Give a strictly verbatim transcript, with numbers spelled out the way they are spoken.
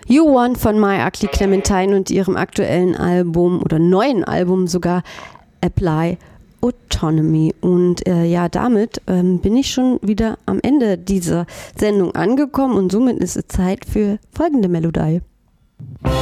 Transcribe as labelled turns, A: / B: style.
A: You Want von My Ugly Clementine und ihrem aktuellen Album oder neuen Album sogar Apply Autonomy. Und äh, ja, damit ähm, bin ich schon wieder am Ende dieser Sendung angekommen und somit ist es Zeit für folgende Melodie.